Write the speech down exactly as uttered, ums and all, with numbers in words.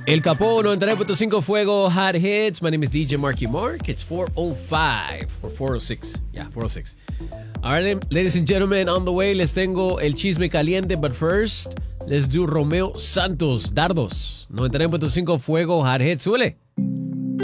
El Capó noventa y nueve punto cinco Fuego Hot Hits. My name is D J Marky Mark. It's four oh five or four oh six. Yeah, four oh six. All right, ladies and gentlemen, on the way les tengo el chisme caliente, but first, let's do Romeo Santos, Dardos. noventa y nueve punto cinco Fuego Hot Hits. Súbele.